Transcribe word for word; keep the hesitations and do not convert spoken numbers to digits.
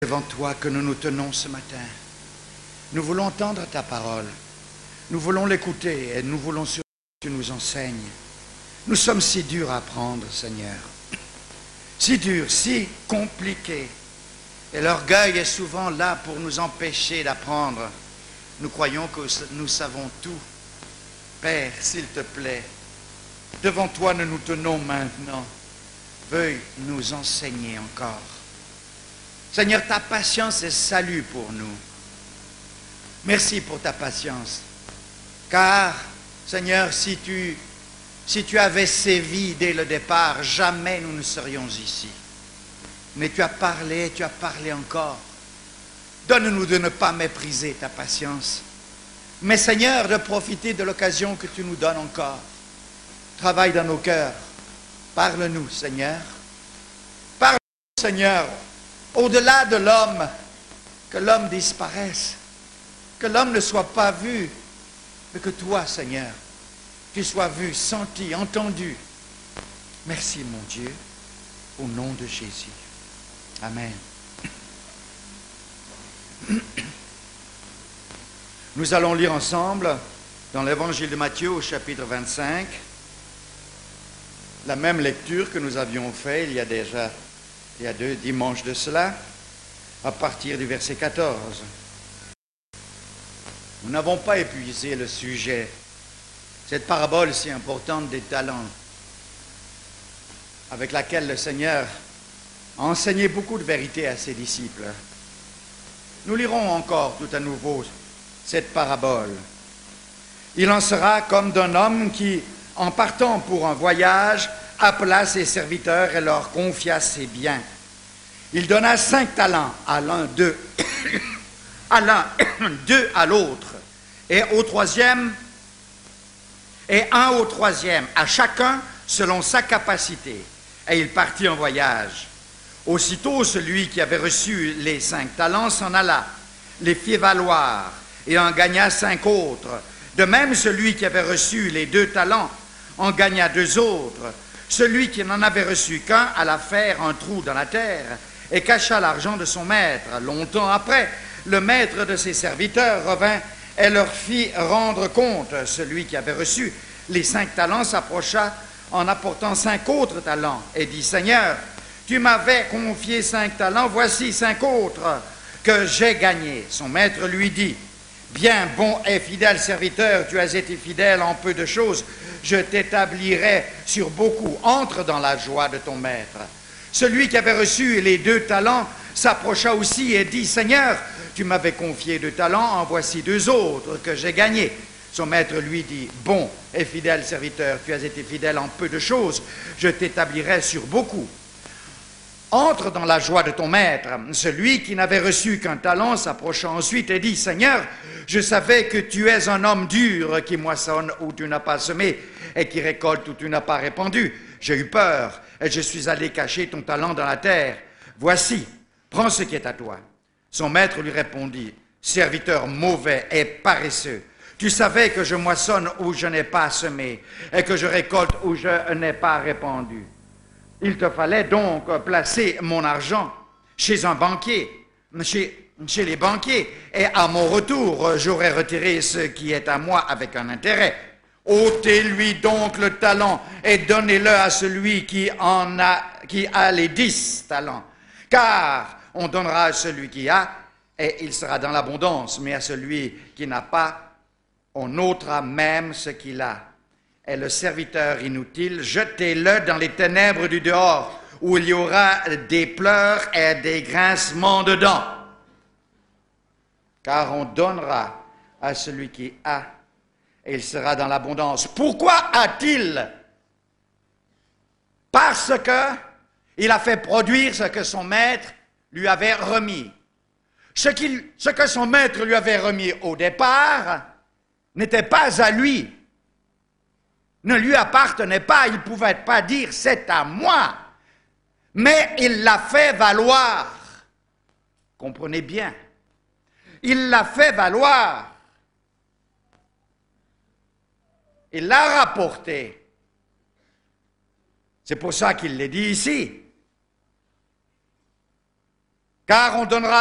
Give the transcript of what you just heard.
Devant toi que nous nous tenons ce matin. Nous voulons entendre ta parole. Nous voulons l'écouter et nous voulons surtout que tu nous enseignes. Nous sommes si durs à apprendre, Seigneur. Si durs, si compliqués. Et l'orgueil est souvent là pour nous empêcher d'apprendre. Nous croyons que nous savons tout. Père, s'il te plaît, devant toi nous nous tenons maintenant. Veuille nous enseigner encore. Seigneur, ta patience est salut pour nous. Merci pour ta patience. Car, Seigneur, si tu, si tu avais sévi dès le départ, jamais nous ne serions ici. Mais tu as parlé, tu as parlé encore. Donne-nous de ne pas mépriser ta patience. Mais Seigneur, de profiter de l'occasion que tu nous donnes encore. Travaille dans nos cœurs. Parle-nous, Seigneur. Parle-nous, Seigneur. Au-delà de l'homme, que l'homme disparaisse, que l'homme ne soit pas vu, mais que toi, Seigneur, tu sois vu, senti, entendu. Merci, mon Dieu, au nom de Jésus. Amen. Nous allons lire ensemble dans l'évangile de Matthieu au chapitre vingt-cinq, la même lecture que nous avions fait il y a déjà il y a deux dimanches de cela, à partir du verset quatorze. Nous n'avons pas épuisé le sujet, cette parabole si importante des talents, avec laquelle le Seigneur a enseigné beaucoup de vérités à ses disciples. Nous lirons encore tout à nouveau cette parabole. Il en sera comme d'un homme qui, en partant pour un voyage, appela ses serviteurs et leur confia ses biens. Il donna cinq talents à l'un d'eux, à l'un, deux à l'autre, et au troisième, et un au troisième, à chacun selon sa capacité. Et il partit en voyage. Aussitôt, celui qui avait reçu les cinq talents s'en alla, les fit valoir, et en gagna cinq autres. De même, celui qui avait reçu les deux talents en gagna deux autres. Celui qui n'en avait reçu qu'un alla faire un trou dans la terre et cacha l'argent de son maître. Longtemps après, le maître de ses serviteurs revint et leur fit rendre compte. Celui qui avait reçu les cinq talents s'approcha en apportant cinq autres talents et dit « Seigneur, tu m'avais confié cinq talents, voici cinq autres que j'ai gagnés. » Son maître lui dit « Bien, bon et fidèle serviteur, tu as été fidèle en peu de choses, je t'établirai sur beaucoup. Entre dans la joie de ton maître. » Celui qui avait reçu les deux talents s'approcha aussi et dit « Seigneur, tu m'avais confié deux talents, en voici deux autres que j'ai gagnés. » Son maître lui dit « Bon et fidèle serviteur, tu as été fidèle en peu de choses, je t'établirai sur beaucoup. Entre dans la joie de ton maître. » Celui qui n'avait reçu qu'un talent s'approcha ensuite et dit « Seigneur, je savais que tu es un homme dur qui moissonne où tu n'as pas semé et qui récolte où tu n'as pas répandu. J'ai eu peur et je suis allé cacher ton talent dans la terre. Voici, prends ce qui est à toi. » Son maître lui répondit « Serviteur mauvais et paresseux, tu savais que je moissonne où je n'ai pas semé et que je récolte où je n'ai pas répandu. Il te fallait donc placer mon argent chez un banquier, chez, chez les banquiers, et à mon retour, j'aurais retiré ce qui est à moi avec un intérêt. Ôtez-lui donc le talent et donnez-le à celui qui en a, qui a les dix talents. Car on donnera à celui qui a, et il sera dans l'abondance, mais à celui qui n'a pas, on ôtera même ce qu'il a. Et le serviteur inutile, jetez-le dans les ténèbres du dehors, où il y aura des pleurs et des grincements de dents. Car on donnera à celui qui a, et il sera dans l'abondance. Pourquoi a-t-il? Parce que il a fait produire ce que son maître lui avait remis. Ce, qu'il, ce que son maître lui avait remis au départ n'était pas à lui, ne lui appartenait pas, il ne pouvait pas dire « c'est à moi », mais il l'a fait valoir. Comprenez bien, il l'a fait valoir. Il l'a rapporté. C'est pour ça qu'il l'est dit ici. car on donnera